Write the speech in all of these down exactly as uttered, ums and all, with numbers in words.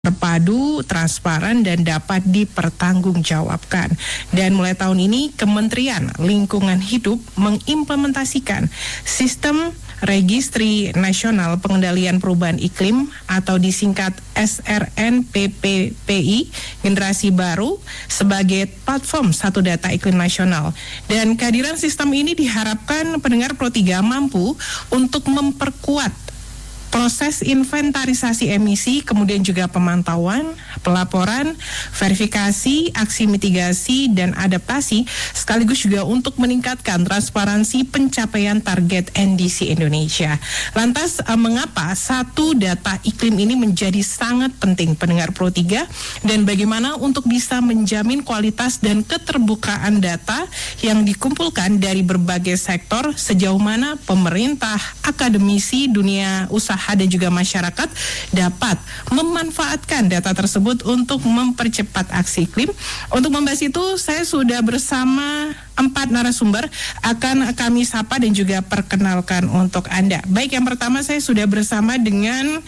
terpadu, transparan, dan dapat dipertanggungjawabkan. Dan mulai tahun ini, Kementerian Lingkungan Hidup mengimplementasikan sistem Registri Nasional Pengendalian Perubahan Iklim atau disingkat S R N P P P I generasi baru sebagai platform satu data iklim nasional. Dan kehadiran sistem ini diharapkan pendengar Pro tiga mampu untuk memperkuat proses inventarisasi emisi, kemudian juga pemantauan, pelaporan, verifikasi, aksi mitigasi, dan adaptasi, sekaligus juga untuk meningkatkan transparansi pencapaian target N D C Indonesia. Lantas, eh, mengapa satu data iklim ini menjadi sangat penting, pendengar Pro tiga, dan bagaimana untuk bisa menjamin kualitas dan keterbukaan data yang dikumpulkan dari berbagai sektor, sejauh mana pemerintah, akademisi, dunia usaha, dan juga masyarakat dapat memanfaatkan data tersebut untuk mempercepat aksi iklim. Untuk membahas itu, saya sudah bersama empat narasumber, akan kami sapa dan juga perkenalkan untuk Anda. Baik, yang pertama saya sudah bersama dengan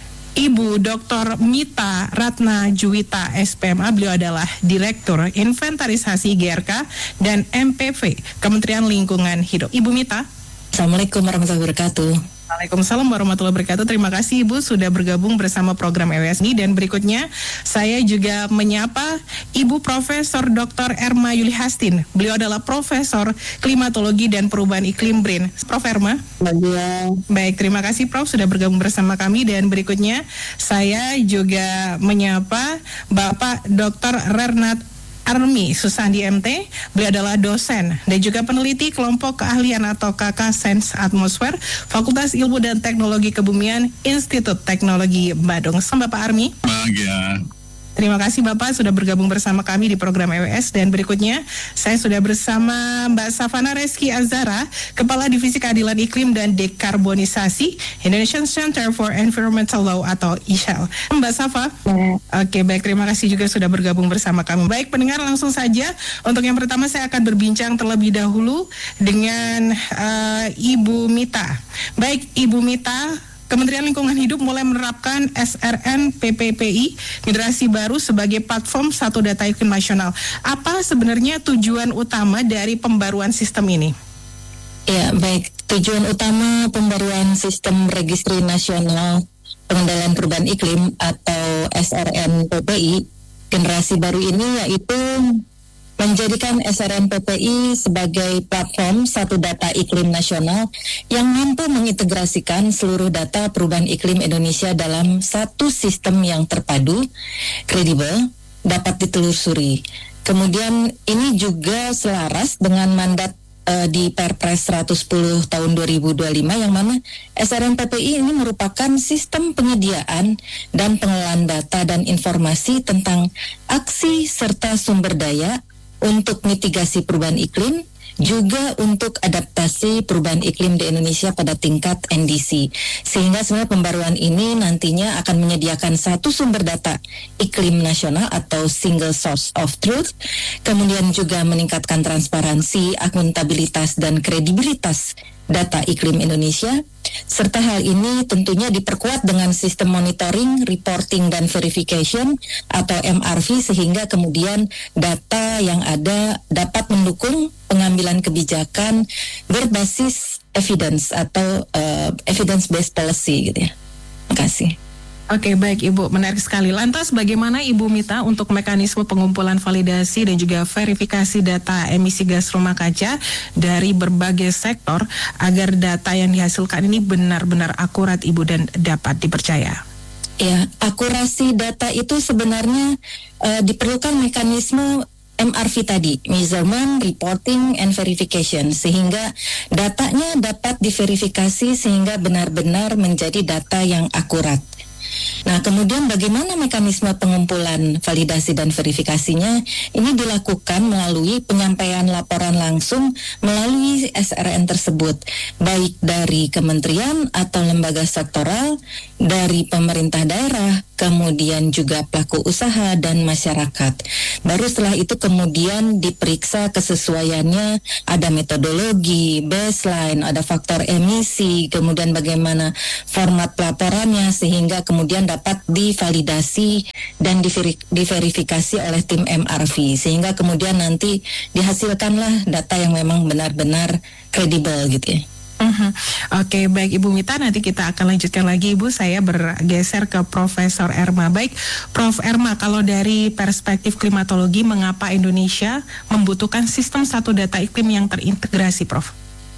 Ibu Doktor Mita Ratna Juwita S P M A. Beliau adalah Direktur Inventarisasi G R K dan M P V Kementerian Lingkungan Hidup. Ibu Mita. Assalamualaikum warahmatullahi wabarakatuh. Waalaikumsalam warahmatullahi wabarakatuh. Terima kasih Ibu sudah bergabung bersama program E W S ini. Dan berikutnya saya juga menyapa Ibu Profesor Doktor Erma Yuli Hastin. Beliau adalah Profesor Klimatologi dan Perubahan Iklim B R I N. Prof Erma. Bagia. Baik, terima kasih Prof sudah bergabung bersama kami. Dan berikutnya saya juga menyapa Bapak Doktor Rernat Armi Susandi M T. Beliau adalah dosen dan juga peneliti kelompok keahlian atau K K Sains Atmosfer, Fakultas Ilmu dan Teknologi Kebumian, Institut Teknologi Badung. Selamat Bapak Armi. Bahagia. Terima kasih Bapak sudah bergabung bersama kami di program E W S. Dan berikutnya saya sudah bersama Mbak Safana Reski Azara, Kepala Divisi Keadilan Iklim dan Dekarbonisasi, Indonesian Center for Environmental Law atau I S H E L. Mbak Safa. Ya. Oke, baik, terima kasih juga sudah bergabung bersama kami. Baik, pendengar, langsung saja. Untuk yang pertama saya akan berbincang terlebih dahulu dengan uh, Ibu Mita. Baik, Ibu Mita, Kementerian Lingkungan Hidup mulai menerapkan S R N P P P I generasi baru sebagai platform satu data iklim nasional. Apa sebenarnya tujuan utama dari pembaruan sistem ini? Ya, baik. Tujuan utama pembaruan sistem Registri Nasional Pengendalian Perubahan Iklim atau S R N P P I generasi baru ini yaitu menjadikan S R N P P I sebagai platform satu data iklim nasional yang mampu mengintegrasikan seluruh data perubahan iklim Indonesia dalam satu sistem yang terpadu, kredibel, dapat ditelusuri. Kemudian ini juga selaras dengan mandat uh, di Perpres seratus sepuluh tahun dua ribu dua puluh lima yang mana S R N P P I ini merupakan sistem penyediaan dan pengelolaan data dan informasi tentang aksi serta sumber daya untuk mitigasi perubahan iklim, juga untuk adaptasi perubahan iklim di Indonesia pada tingkat N D C. Sehingga sebenarnya pembaruan ini nantinya akan menyediakan satu sumber data iklim nasional atau single source of truth, kemudian juga meningkatkan transparansi, akuntabilitas, dan kredibilitas data iklim Indonesia, serta hal ini tentunya diperkuat dengan sistem monitoring, reporting, dan verification atau M R V sehingga kemudian data yang ada dapat mendukung pengambilan kebijakan berbasis evidence atau uh, evidence-based policy gitu ya. Terima kasih. Oke, baik Ibu, menarik sekali. Lantas bagaimana Ibu Mita untuk mekanisme pengumpulan validasi dan juga verifikasi data emisi gas rumah kaca dari berbagai sektor agar data yang dihasilkan ini benar-benar akurat Ibu dan dapat dipercaya? Ya, akurasi data itu sebenarnya uh, diperlukan mekanisme M R V tadi, measurement, reporting, and verification, sehingga datanya dapat diverifikasi sehingga benar-benar menjadi data yang akurat. Nah, kemudian bagaimana mekanisme pengumpulan validasi dan verifikasinya? Ini dilakukan melalui penyampaian laporan langsung melalui S R N tersebut, baik dari kementerian atau lembaga sektoral dari pemerintah daerah, kemudian juga pelaku usaha dan masyarakat. Baru setelah itu kemudian diperiksa kesesuaiannya, ada metodologi, baseline, ada faktor emisi, kemudian bagaimana format pelaporannya sehingga kemudian dapat divalidasi dan diveri- diverifikasi oleh tim M R V sehingga kemudian nanti dihasilkanlah data yang memang benar-benar kredibel gitu ya. Uh-huh. Oke, baik Ibu Mita, nanti kita akan lanjutkan lagi Ibu. Saya bergeser ke Profesor Erma. Baik, Prof Erma, kalau dari perspektif klimatologi, mengapa Indonesia membutuhkan sistem satu data iklim yang terintegrasi, Prof?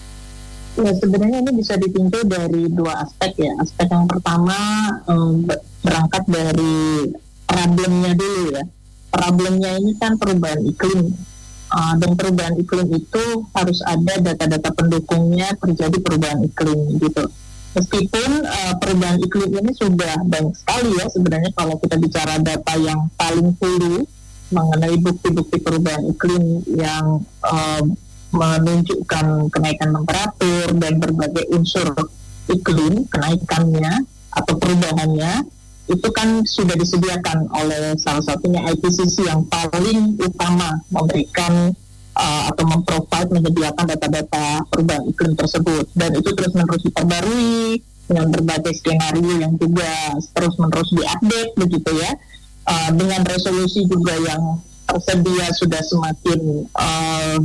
Ya, sebenarnya ini bisa ditinjau dari dua aspek ya. Aspek yang pertama um, berangkat dari problemnya dulu ya. Problemnya ini kan perubahan iklim. Uh, dan perubahan iklim itu harus ada data-data pendukungnya terjadi perubahan iklim gitu. Meskipun uh, perubahan iklim ini sudah banyak sekali ya sebenarnya kalau kita bicara data yang paling hulu mengenai bukti-bukti perubahan iklim yang uh, menunjukkan kenaikan temperatur dan berbagai unsur iklim kenaikannya atau perubahannya itu kan sudah disediakan oleh salah satunya I P C C yang paling utama memberikan uh, atau memprovide menyediakan data-data perubahan iklim tersebut, dan itu terus-menerus diperbarui dengan berbagai skenario yang juga terus-menerus diupdate begitu ya, uh, dengan resolusi juga yang tersedia sudah semakin uh,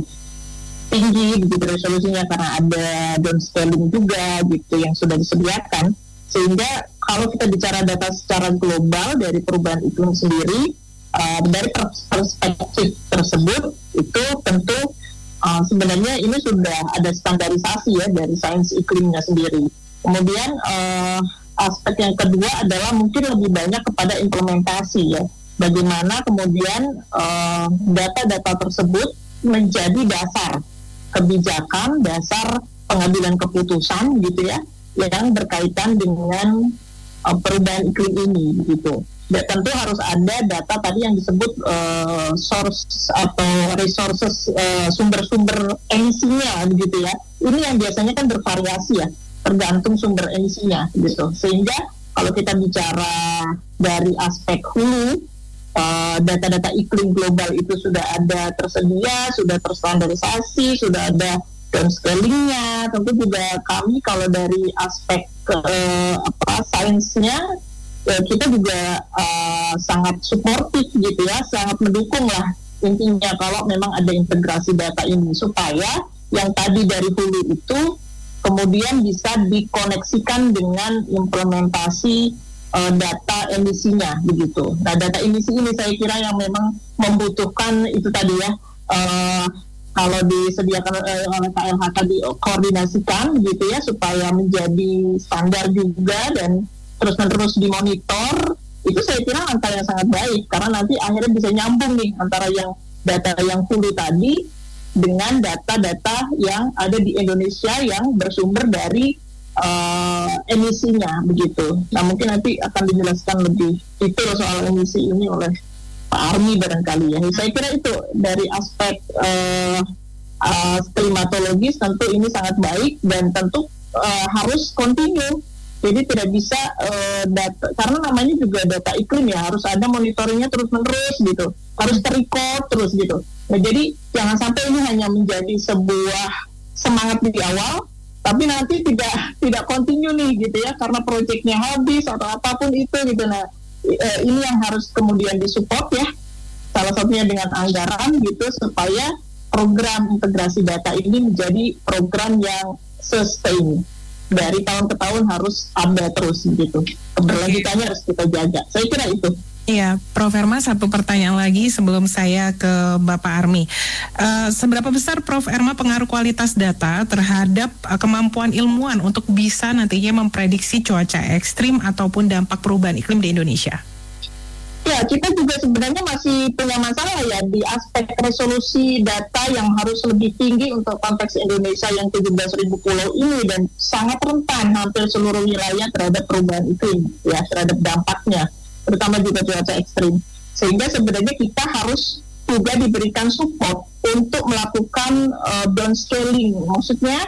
tinggi begitu resolusinya karena ada downscaling juga gitu yang sudah disediakan. Sehingga kalau kita bicara data secara global dari perubahan iklim sendiri, uh, dari perspektif tersebut itu tentu uh, sebenarnya ini sudah ada standarisasi ya dari sains iklimnya sendiri. Kemudian uh, aspek yang kedua adalah mungkin lebih banyak kepada implementasi ya. Bagaimana kemudian uh, data-data tersebut menjadi dasar kebijakan, dasar pengambilan keputusan gitu ya, yang berkaitan dengan uh, perubahan iklim ini gitu. Dan tentu harus ada data tadi yang disebut uh, source atau resources uh, sumber-sumber emisinya begitu ya. Ini yang biasanya kan bervariasi ya, tergantung sumber emisinya gitu. Sehingga kalau kita bicara dari aspek hulu, uh, data-data iklim global itu sudah ada tersedia, sudah terstandarisasi, sudah ada downscalingnya. Tentu juga kami kalau dari aspek uh, apa sainsnya ya kita juga uh, sangat suportif gitu ya, sangat mendukung lah intinya kalau memang ada integrasi data ini supaya yang tadi dari hulu itu kemudian bisa dikoneksikan dengan implementasi uh, data emisinya begitu. Nah, data emisi ini saya kira yang memang membutuhkan itu tadi ya, uh, kalau disediakan eh, oleh K L H K dikoordinasikan gitu ya supaya menjadi standar juga dan terus-menerus dimonitor, itu saya kira angka yang sangat baik karena nanti akhirnya bisa nyambung nih antara yang data yang hulu tadi dengan data-data yang ada di Indonesia yang bersumber dari uh, emisinya begitu. Nah, mungkin nanti akan dijelaskan lebih detail soal emisi ini oleh Pak Armi barangkali ya. Saya kira itu dari aspek uh, uh, klimatologis tentu ini sangat baik dan tentu uh, harus continue. Jadi tidak bisa uh, data, karena namanya juga data iklim ya, harus ada monitoringnya terus-menerus gitu, harus ter-record terus gitu. Nah, jadi jangan sampai ini hanya menjadi sebuah semangat di awal, tapi nanti tidak tidak continue nih gitu ya, karena proyeknya habis atau apapun itu gitu. Nah, ini yang harus kemudian disupport ya, salah satunya dengan anggaran gitu supaya program integrasi data ini menjadi program yang sustain dari tahun ke tahun, harus ada terus gitu, keberlanjutannya harus kita jaga. Saya kira itu. Iya, Prof Erma, satu pertanyaan lagi sebelum saya ke Bapak Armi. Uh, seberapa besar Prof Erma pengaruh kualitas data terhadap uh, kemampuan ilmuwan untuk bisa nantinya memprediksi cuaca ekstrim ataupun dampak perubahan iklim di Indonesia? Ya, kita juga sebenarnya masih punya masalah ya di aspek resolusi data yang harus lebih tinggi untuk konteks Indonesia yang tujuh belas ribu pulau ini dan sangat rentan hampir seluruh wilayah terhadap perubahan iklim ya, terhadap dampaknya, terutama juga cuaca ekstrim. Sehingga sebenarnya kita harus juga diberikan support untuk melakukan uh, downscaling. Maksudnya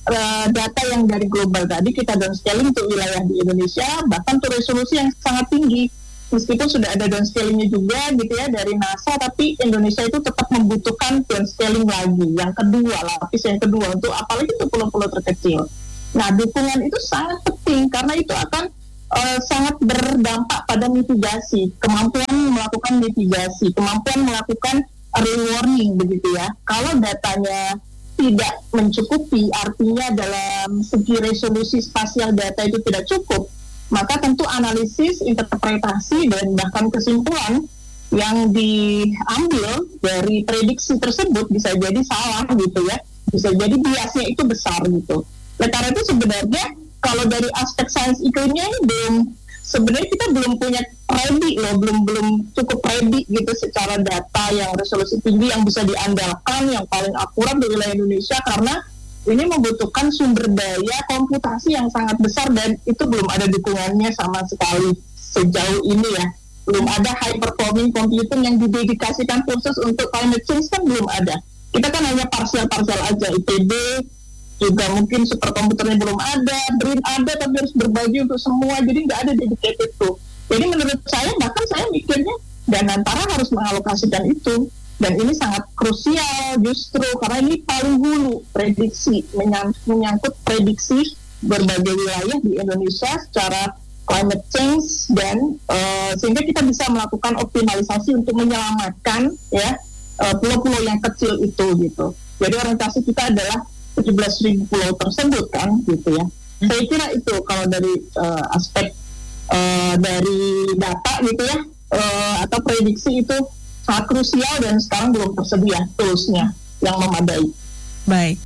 uh, data yang dari global tadi kita downscaling untuk wilayah di Indonesia, bahkan untuk resolusi yang sangat tinggi. Meskipun sudah ada downscalingnya juga gitu ya dari NASA, tapi Indonesia itu tetap membutuhkan downscaling lagi. Yang kedua, lapis yang kedua untuk apalagi untuk pulau-pulau terkecil. Nah, dukungan itu sangat penting karena itu akan uh, sangat berdampak pada mitigasi, kemampuan melakukan mitigasi, kemampuan melakukan early warning begitu ya. Kalau datanya tidak mencukupi, artinya dalam segi resolusi spasial data itu tidak cukup, maka tentu analisis, interpretasi, dan bahkan kesimpulan yang diambil dari prediksi tersebut bisa jadi salah gitu ya, bisa jadi biasnya itu besar gitu. Nah, karena itu sebenarnya kalau dari aspek sains iklimnya ini belum, sebenarnya kita belum punya ready loh, belum belum cukup ready gitu secara data yang resolusi tinggi yang bisa diandalkan, yang paling akurat di wilayah Indonesia, karena ini membutuhkan sumber daya komputasi yang sangat besar dan itu belum ada dukungannya sama sekali sejauh ini ya. Belum ada high performing computing yang didedikasikan khusus untuk climate change kan belum ada. Kita kan hanya parsial-parsial aja, I P B juga mungkin superkomputernya belum ada, BRIN ada tapi harus berbagi untuk semua, jadi nggak ada dedicated tuh. Jadi menurut saya, bahkan saya mikirnya Danantara harus mengalokasikan itu. Dan ini sangat krusial justru karena ini paling hulu prediksi, menyang, menyangkut prediksi berbagai wilayah di Indonesia secara climate change dan uh, sehingga kita bisa melakukan optimalisasi untuk menyelamatkan ya uh, pulau-pulau yang kecil itu gitu. Jadi orientasi kita adalah tujuh belas ribu pulau tersebut kan gitu ya. Hmm. Saya kira itu kalau dari uh, aspek uh, dari data gitu ya uh, atau prediksi itu sangat krusial dan sekarang belum tersedia toolsnya yang memadai. Baik.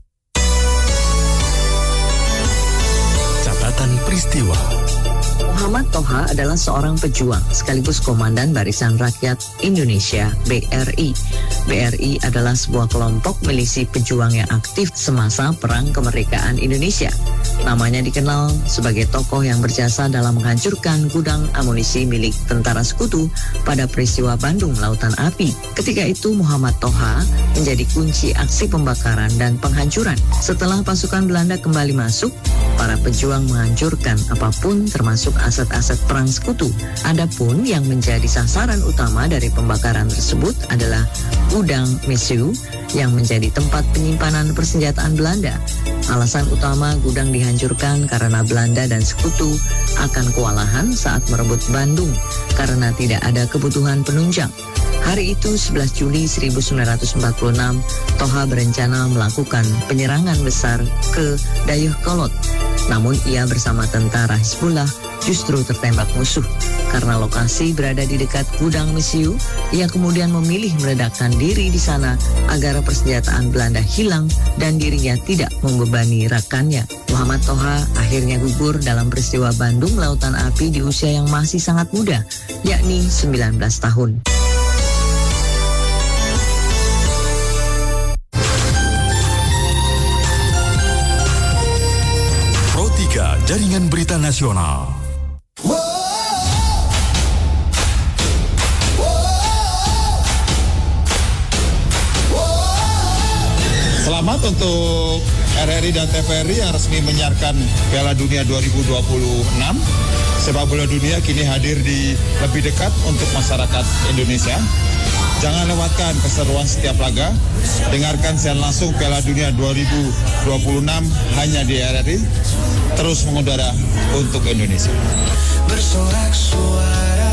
Catatan peristiwa. Muhammad Toha adalah seorang pejuang sekaligus Komandan Barisan Rakyat Indonesia B R I. B R I adalah sebuah kelompok milisi pejuang yang aktif semasa Perang Kemerdekaan Indonesia. Namanya dikenal sebagai tokoh yang berjasa dalam menghancurkan gudang amunisi milik tentara sekutu pada peristiwa Bandung Lautan Api. Ketika itu Muhammad Toha menjadi kunci aksi pembakaran dan penghancuran. Setelah pasukan Belanda kembali masuk, para pejuang menghancurkan apapun termasuk aset-aset perang sekutu. Adapun yang menjadi sasaran utama dari pembakaran tersebut adalah gudang Mesiu yang menjadi tempat penyimpanan persenjataan Belanda. Alasan utama gudang dihancurkan karena Belanda dan sekutu akan kewalahan saat merebut Bandung karena tidak ada kebutuhan penunjang. Hari itu sebelas Juli seribu sembilan ratus empat puluh enam, Toha berencana melakukan penyerangan besar ke Dayeuhkolot. Namun ia bersama tentara Hizbullah justru tertembak musuh. Karena lokasi berada di dekat gudang Mesiu, ia kemudian memilih meledakkan diri di sana agar persenjataan Belanda hilang dan dirinya tidak membebani rakannya. Muhammad Toha akhirnya gugur dalam peristiwa Bandung Lautan Api di usia yang masih sangat muda, yakni sembilan belas tahun. Pro tiga Jaringan Berita Nasional. Selamat untuk R R I dan T V R I yang resmi menyiarkan Piala Dunia dua ribu dua puluh enam. Sepak bola dunia kini hadir di lebih dekat untuk masyarakat Indonesia. Jangan lewatkan keseruan setiap laga. Dengarkan siaran langsung Piala Dunia dua ribu dua puluh enam hanya di R R I. Terus mengudara untuk Indonesia. Bersorak suara,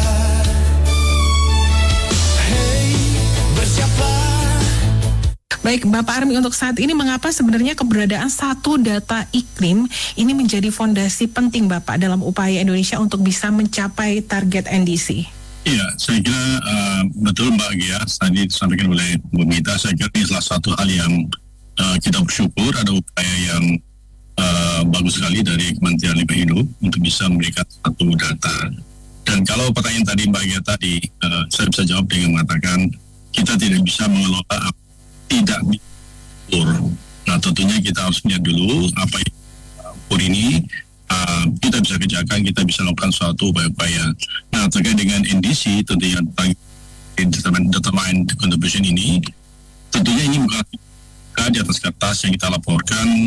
hey, bersiaplah. Baik, Bapak Army, untuk saat ini mengapa sebenarnya keberadaan satu data iklim ini menjadi fondasi penting Bapak dalam upaya Indonesia untuk bisa mencapai target N D C? Iya, saya kira uh, betul Mbak Gia, tadi disampaikan oleh Bu Mita, saya kira ini salah satu hal yang uh, kita bersyukur ada upaya yang uh, bagus sekali dari Kementerian Lingkungan Hidup untuk bisa memberikan satu data. Dan kalau pertanyaan tadi Mbak Gia tadi, uh, saya bisa jawab dengan mengatakan kita tidak bisa mengelola tidak diukur. Nah tentunya kita harus lihat dulu apa yang ukur ini uh, kita bisa kerjakan, kita bisa lakukan suatu upaya-upaya. Nah terkait dengan N D C tentunya determined contribution ini tentunya ini bukan di atas kertas yang kita laporkan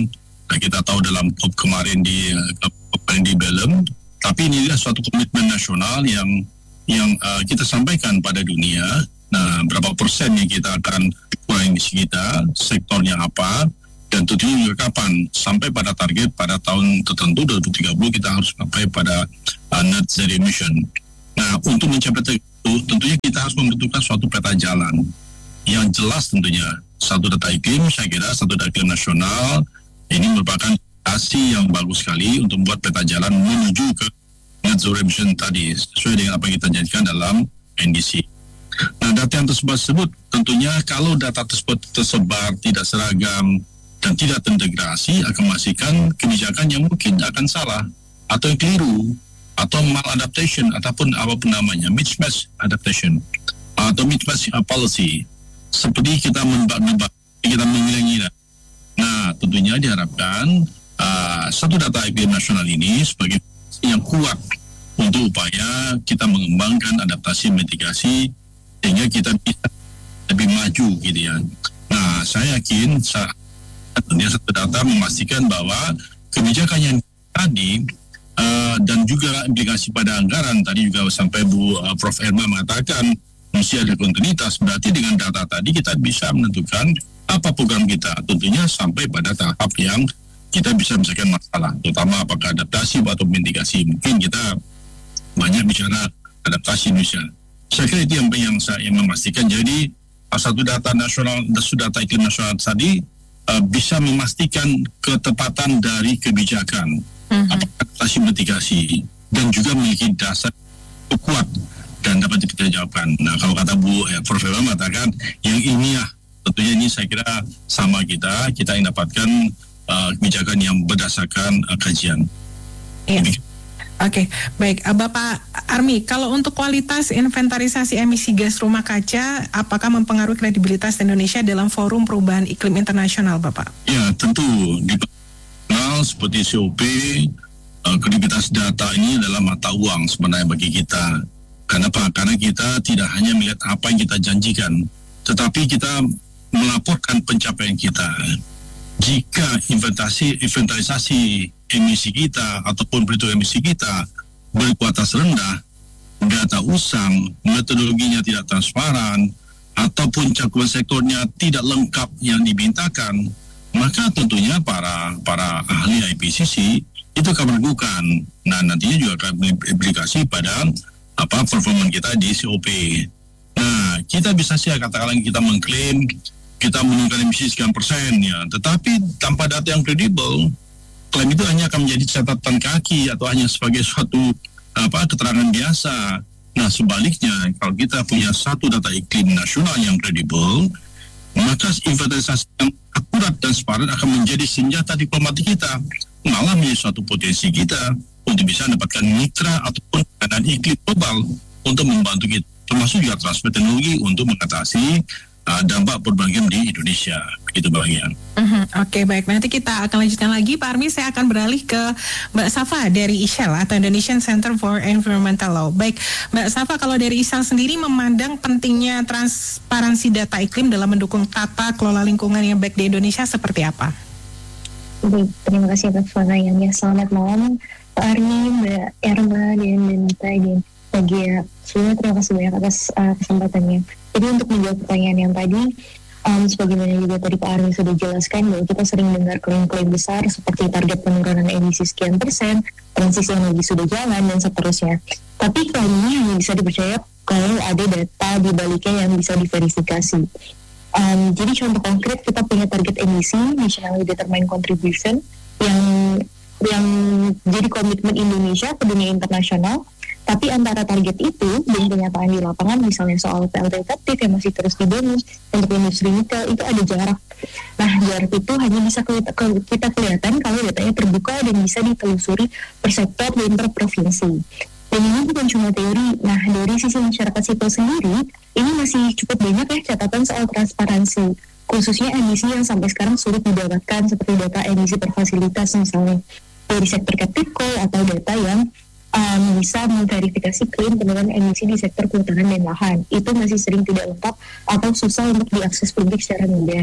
Nah, kita tahu dalam C O P kemarin di kemarin di Belem, tapi ini adalah suatu komitmen nasional yang yang uh, kita sampaikan pada dunia. Nah, berapa persen yang kita akan kurangi emisi kita, sektornya apa, dan tentunya juga kapan, sampai pada target pada tahun tertentu dua ribu tiga puluh kita harus sampai pada uh, net zero emission. Nah, untuk mencapai itu, tentunya kita harus membentukkan suatu peta jalan yang jelas tentunya. Satu data iklim, saya kira satu data iklim nasional, ini merupakan asli yang bagus sekali untuk membuat peta jalan menuju ke net zero emission tadi, sesuai dengan apa yang kita janjikan dalam N D C. Nah, data yang tersebut tentunya kalau data tersebut tersebar, tidak seragam, dan tidak terintegrasi, akan menghasilkan kebijakan yang mungkin akan salah, atau yang keliru, atau maladaptation, ataupun apapun namanya, mismatch adaptation, atau mismatch policy. Seperti kita menebak-nebak, kita mengira-ngira. Nah, tentunya diharapkan uh, satu data iklim nasional ini sebagai yang kuat untuk upaya kita mengembangkan adaptasi mitigasi sehingga kita bisa lebih maju gitu ya. Nah, saya yakin saat tentunya satu data memastikan bahwa kebijakan yang tadi uh, dan juga implikasi pada anggaran tadi juga sampai Bu uh, Prof Erma mengatakan mesti ada kontinuitas, berarti dengan data tadi kita bisa menentukan apa program kita, tentunya sampai pada tahap yang kita bisa menyelesaikan masalah, terutama apakah adaptasi atau mitigasi. Mungkin kita banyak bicara adaptasi Indonesia. Saya kira itu yang, yang saya yang memastikan. Jadi satu data nasional, data iklim nasional tadi uh, bisa memastikan ketepatan dari kebijakan, uh-huh. apakah adaptasi mitigasi, dan juga memiliki dasar kuat dan dapat kita jawabkan. Nah, kalau kata Bu ya, Prof Erma mengatakan yang ilmiah, tentunya ini saya kira sama kita, kita yang dapatkan uh, kebijakan yang berdasarkan uh, kajian. Iya. Oke, okay, baik. Uh, Bapak Army, kalau untuk kualitas inventarisasi emisi gas rumah kaca, apakah mempengaruhi kredibilitas Indonesia dalam forum perubahan iklim internasional, Bapak? Ya, tentu. Di internasional seperti C O P, uh, kredibilitas data ini adalah mata uang sebenarnya bagi kita. Kenapa? Karena kita tidak hanya melihat apa yang kita janjikan, tetapi kita melaporkan pencapaian kita. Jika inventarisasi, inventarisasi emisi kita ataupun perhitungan emisi kita berkualitas rendah, data usang, metodologinya tidak transparan, ataupun cakupan sektornya tidak lengkap yang dimintakan, maka tentunya para para ahli I P C C itu akan meragukan. Nah, nantinya juga akan berimplikasi pada apa performa kita di C O P. Nah, kita bisa sih katakan kita mengklaim kita menurunkan emisi sekian persen ya, tetapi tanpa data yang kredibel, klaim itu hanya akan menjadi catatan kaki atau hanya sebagai suatu apa keterangan biasa. Nah, sebaliknya kalau kita punya satu data iklim nasional yang kredibel, maka inventarisasi yang akurat dan transparan akan menjadi senjata diplomatik kita, malah menjadi suatu potensi kita untuk bisa mendapatkan mitra ataupun keadaan iklim global untuk membantu kita, termasuk juga transfer teknologi untuk mengatasi uh, dampak perubahan di Indonesia. Begitu bagian. Uh-huh. Oke, okay, baik. Nanti kita akan lanjutkan lagi. Pak Army, saya akan beralih ke Mbak Safa dari I S H E L atau Indonesian Center for Environmental Law. Baik, Mbak Safa, kalau dari I S H E L sendiri memandang pentingnya transparansi data iklim dalam mendukung tata kelola lingkungan yang baik di Indonesia seperti apa? Baik, terima kasih atas pertanyaannya. Selamat malam Pak Army, Mbak Erma, dan Mbak dan Bagia. Sebelumnya terima kasih banyak atas uh, kesempatannya. Jadi untuk menjawab pertanyaan yang tadi, um, sebagaimana juga tadi Pak Army sudah jelaskan bahwa kita sering dengar klaim-klaim besar seperti target penurunan emisi sekian persen, transisi energi sudah jalan, dan seterusnya. Tapi klaim ini hanya bisa dipercaya kalau ada data di baliknya yang bisa diverifikasi. Um, jadi contoh konkret, kita punya target emisi, Nationally Determined Contribution, yang yang jadi komitmen Indonesia ke dunia internasional, tapi antara target itu dan kenyataan di lapangan, misalnya soal P L T efektif yang masih terus dibangun untuk industri nikel, itu ada jarak. Nah, jarak itu hanya bisa kita kelihatan kalau datanya terbuka dan bisa ditelusuri per sektor dan per provinsi. Dan ini bukan cuma teori. Nah, dari sisi masyarakat sipil sendiri, ini masih cukup banyak ya catatan soal transparansi, khususnya emisi yang sampai sekarang sulit didapatkan, seperti data emisi per fasilitas misalnya dari sektor captive coal, atau data yang um, bisa memverifikasi klaim penurunan emisi di sektor kehutanan dan lahan. Itu masih sering tidak lengkap atau susah untuk diakses publik secara mudah.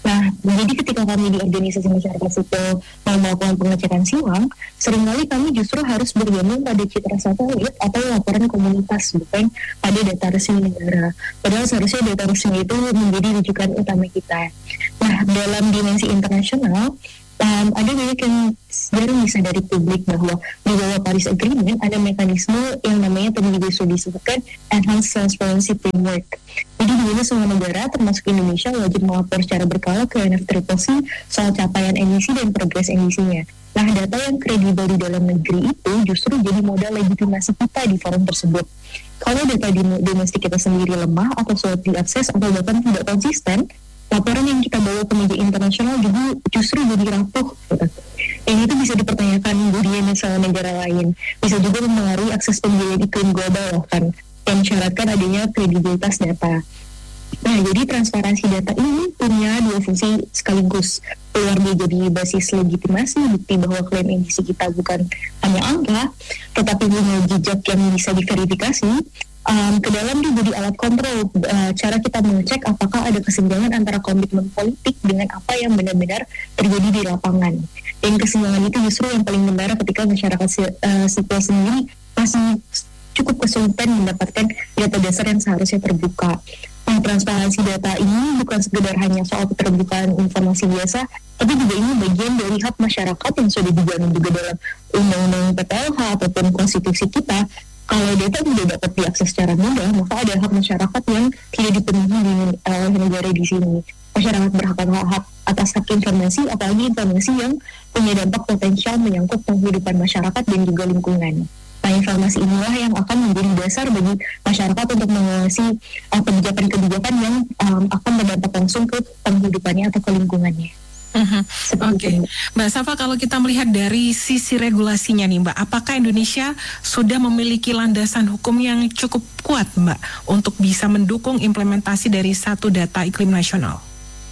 Nah, jadi ketika kami di organisasi masyarakat sipil mau melakukan pengecekan silang, seringkali kami justru harus bergantung pada citra satelit atau laporan komunitas, bukan pada data resmi negara. Padahal seharusnya data resmi itu menjadi rujukan utama kita. Nah, dalam dimensi internasional, um, ada banyak yang jarang disadari publik bahwa di bawah Paris Agreement ada mekanisme yang namanya tadi juga sudah disebutkan Enhanced Transparency Framework. Jadi di mana semua negara termasuk Indonesia wajib melapor secara berkala ke U N F C C C soal capaian emisi dan progres emisinya. Nah, data yang kredibel di dalam negeri itu justru jadi modal legitimasi kita di forum tersebut. Kalau data di domestik kita sendiri lemah atau sulit diakses atau bahkan tidak konsisten, laporan yang kita bawa ke media internasional juga justru jadi rapuh. Gitu. Dan itu bisa dipertanyakan budaya misalnya negara lain. Bisa juga mempengaruhi akses pembiayaan iklim global kan, yang mensyaratkan adanya kredibilitas data. Nah, jadi transparansi data ini punya dua fungsi sekaligus. Keluar dia jadi basis legitimasi, bukti bahwa klaim emisi kita bukan hanya angka, tetapi punya jejak yang bisa diverifikasi. Um, ke dalam dia jadi alat kontrol, uh, cara kita mengecek apakah ada kesenjangan antara komitmen politik dengan apa yang benar-benar terjadi di lapangan. Dan kesenjangan itu justru yang paling benar ketika masyarakat uh, sipil sendiri masih cukup kesulitan mendapatkan data dasar yang seharusnya terbuka. Nah, transparansi data ini bukan sekedar hanya soal keterbukaan informasi biasa, tapi juga ini bagian dari hak masyarakat yang sudah dijamin juga dalam undang-undang P P L H ataupun konstitusi kita. Kalau data tidak dapat diakses secara mudah, maka ada hak masyarakat yang tidak dipenuhi oleh negara di sini. Masyarakat berhak hak atas hak informasi, apalagi informasi yang punya dampak potensial menyangkut penghidupan masyarakat dan juga lingkungan. Nah, informasi inilah yang akan menjadi dasar bagi masyarakat untuk mengawasi uh, kebijakan-kebijakan yang um, akan berdampak langsung ke penghidupannya atau ke lingkungannya. Uh-huh. Oke, okay. Mbak Safa, kalau kita melihat dari sisi regulasinya nih Mbak, apakah Indonesia sudah memiliki landasan hukum yang cukup kuat Mbak untuk bisa mendukung implementasi dari satu data iklim nasional?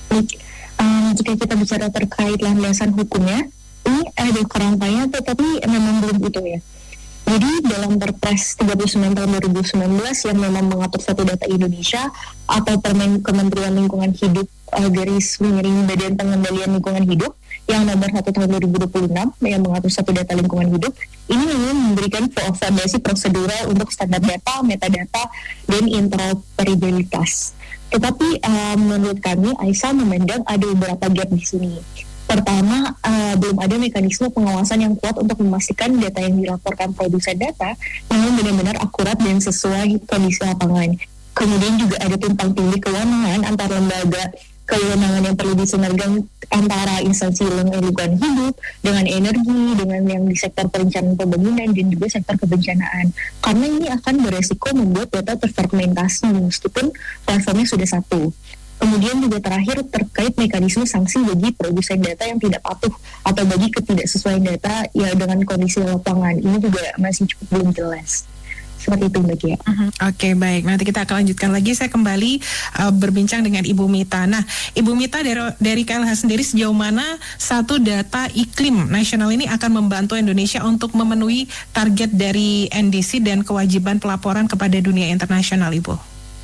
Um, jika kita bicara terkait landasan hukumnya, ini ada kerangkanya, tetapi memang belum utuh ya. Jadi dalam Perpres tiga puluh sembilan tahun dua ribu sembilan belas yang memang mengatur satu data Indonesia atau Permen Kementerian Lingkungan Hidup uh, garis miring Badan Pengendalian Lingkungan Hidup yang nomor satu tahun dua ribu dua puluh enam yang mengatur satu data lingkungan hidup, ini memang memberikan fondasi prosedural untuk standar data, metadata, dan interoperabilitas. Tetapi uh, menurut kami, Aisyah memandang ada beberapa gap di sini. Pertama, uh, belum ada mekanisme pengawasan yang kuat untuk memastikan data yang dilaporkan produsen data memang benar-benar akurat dan sesuai kondisi lapangan. Kemudian juga ada tumpang tindih kewenangan antar lembaga, kewenangan yang perlu disinergikan antara instansi lingkungan hidup dengan energi, dengan yang di sektor perencanaan pembangunan dan juga sektor kebencanaan. Karena ini akan beresiko membuat data terfragmentasi meskipun platformnya sudah satu. Kemudian juga terakhir terkait mekanisme sanksi bagi produsen data yang tidak patuh atau bagi ketidaksesuaian data ya dengan kondisi lapangan. Ini juga masih cukup belum jelas. Seperti itu Mbak Gia. Uh-huh. Oke, okay, baik. Nanti kita akan lanjutkan lagi. Saya kembali uh, berbincang dengan Ibu Mita. Nah, Ibu Mita dari, dari K L H sendiri sejauh mana satu data iklim nasional ini akan membantu Indonesia untuk memenuhi target dari N D C dan kewajiban pelaporan kepada dunia internasional, Ibu?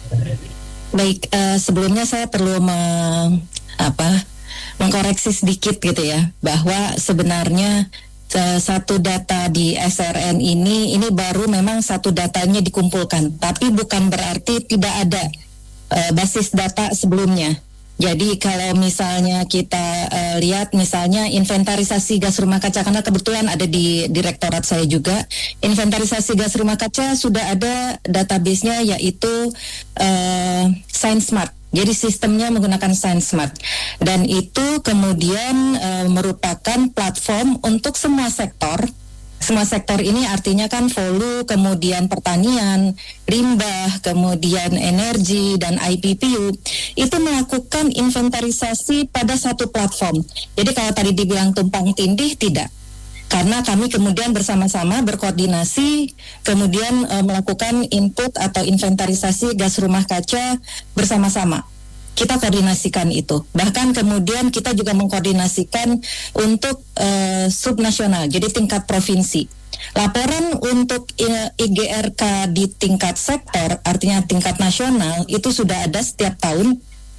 Baik, uh, sebelumnya saya perlu me, apa, mengkoreksi sedikit gitu ya, bahwa sebenarnya uh, satu data di S R N ini, ini baru memang satu datanya dikumpulkan, tapi bukan berarti tidak ada uh, basis data sebelumnya. Jadi kalau misalnya kita uh, lihat misalnya inventarisasi gas rumah kaca, karena kebetulan ada di direktorat saya juga, inventarisasi gas rumah kaca sudah ada database-nya yaitu uh, ScienceSmart. Jadi sistemnya menggunakan ScienceSmart dan itu kemudian uh, merupakan platform untuk semua sektor. Semua sektor ini artinya kan Volu, kemudian pertanian, limbah, kemudian energi, dan I P P U itu melakukan inventarisasi pada satu platform. Jadi kalau tadi dibilang tumpang tindih, tidak. Karena kami kemudian bersama-sama berkoordinasi, kemudian e, melakukan input atau inventarisasi gas rumah kaca bersama-sama. Kita koordinasikan itu. Bahkan kemudian kita juga mengkoordinasikan untuk uh, subnasional, jadi tingkat provinsi. Laporan untuk uh, I G R K di tingkat sektor, artinya tingkat nasional, itu sudah ada setiap tahun.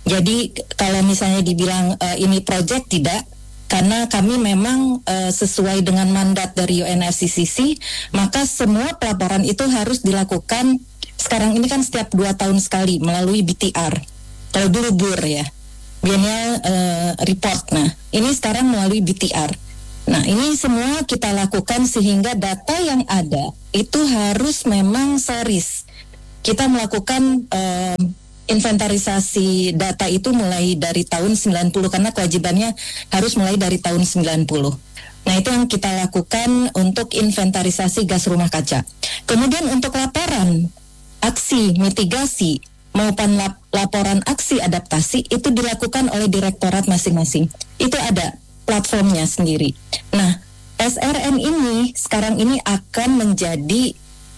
Jadi kalau misalnya dibilang uh, ini project, tidak, karena kami memang uh, sesuai dengan mandat dari U N F C C C, maka semua pelaporan itu harus dilakukan sekarang ini kan setiap dua tahun sekali melalui B T R. Kalau dulu B U R ya, biennial uh, report. Nah, ini sekarang melalui B T R. Nah, ini semua kita lakukan sehingga data yang ada itu harus memang seris. Kita melakukan uh, inventarisasi data itu mulai dari tahun sembilan puluh karena kewajibannya harus mulai dari tahun sembilan puluh. Nah, itu yang kita lakukan untuk inventarisasi gas rumah kaca. Kemudian untuk laporan aksi mitigasi maupun lap- laporan aksi adaptasi itu dilakukan oleh direktorat masing-masing. Itu ada platformnya sendiri. Nah, S R N ini sekarang ini akan menjadi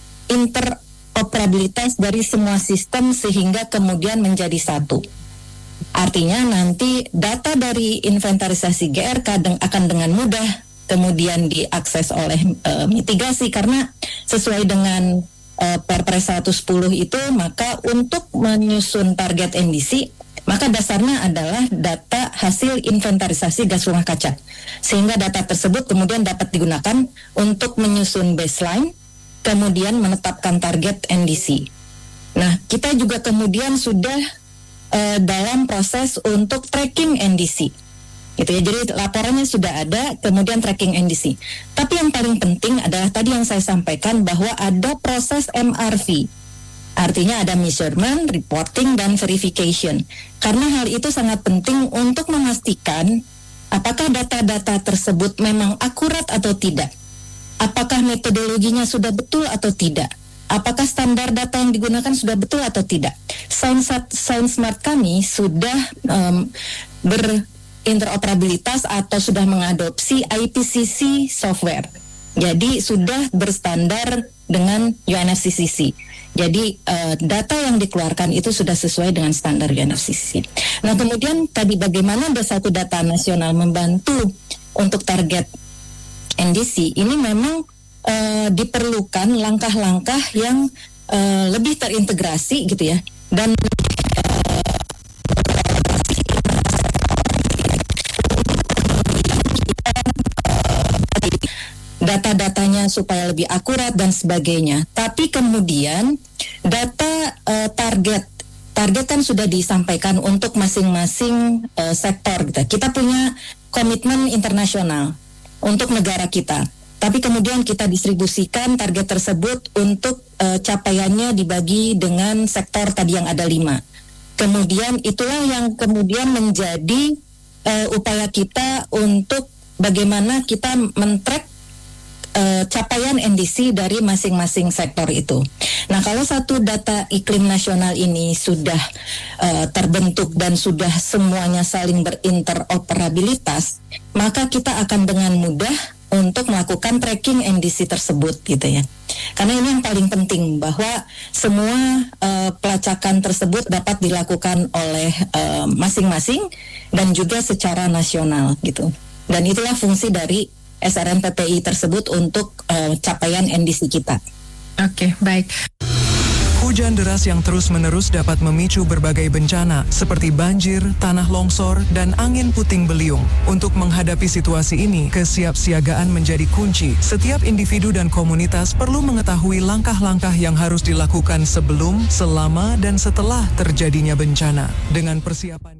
interoperabilitas dari semua sistem sehingga kemudian menjadi satu. Artinya nanti data dari inventarisasi G R K deng- akan dengan mudah kemudian diakses oleh uh, mitigasi karena sesuai dengan uh, Perpres seratus sepuluh itu, maka untuk menyusun target N D C maka dasarnya adalah data hasil inventarisasi gas rumah kaca. Sehingga data tersebut kemudian dapat digunakan untuk menyusun baseline, kemudian menetapkan target N D C. Nah, kita juga kemudian sudah uh, dalam proses untuk tracking N D C. Gitu ya, jadi laporannya sudah ada, kemudian tracking N D C. Tapi yang paling penting adalah tadi yang saya sampaikan bahwa ada proses M R V. Artinya ada measurement, reporting, dan verification. Karena hal itu sangat penting untuk memastikan apakah data-data tersebut memang akurat atau tidak. Apakah metodologinya sudah betul atau tidak. Apakah standar data yang digunakan sudah betul atau tidak. Science, Science Smart kami sudah um, berinteroperabilitas atau sudah mengadopsi I P C C software. Jadi sudah berstandar dengan U N F C C C. Jadi uh, data yang dikeluarkan itu sudah sesuai dengan standar U N F C C C. Nah, kemudian tadi bagaimana ada satu data nasional membantu untuk target N D C, ini memang uh, diperlukan langkah-langkah yang uh, lebih terintegrasi gitu ya. Dan uh, data-datanya supaya lebih akurat dan sebagainya. Tapi kemudian data uh, target target kan sudah disampaikan untuk masing-masing uh, sektor gitu. Kita punya komitmen internasional untuk negara kita. Tapi kemudian kita distribusikan target tersebut untuk uh, capaiannya dibagi dengan sektor tadi yang ada lima. Kemudian itulah yang kemudian menjadi uh, upaya kita untuk bagaimana kita men-track Uh, capaian N D C dari masing-masing sektor itu. Nah, kalau satu data iklim nasional ini sudah uh, terbentuk dan sudah semuanya saling berinteroperabilitas, maka kita akan dengan mudah untuk melakukan tracking N D C tersebut gitu ya. Karena ini yang paling penting bahwa semua uh, pelacakan tersebut dapat dilakukan oleh uh, masing-masing dan juga secara nasional gitu. Dan itulah fungsi dari S R N P P I tersebut untuk uh, capaian N D C kita. Oke, baik. Hujan deras yang terus-menerus dapat memicu berbagai bencana seperti banjir, tanah longsor, dan angin puting beliung. Untuk menghadapi situasi ini, kesiapsiagaan menjadi kunci. Setiap individu dan komunitas perlu mengetahui langkah-langkah yang harus dilakukan sebelum, selama, dan setelah terjadinya bencana. Dengan persiapan